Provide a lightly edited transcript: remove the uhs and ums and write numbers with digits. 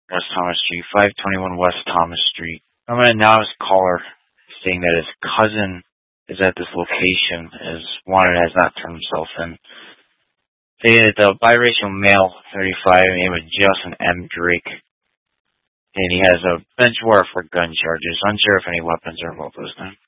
West Thomas Street, 521 West Thomas Street. I'm an anonymous caller stating that his cousin is at this location, as wanted has not turned himself in. Stated that the biracial male, 35, named Justin M. Drake, and he has a bench warrant for gun charges. Unsure if any weapons are involved this time.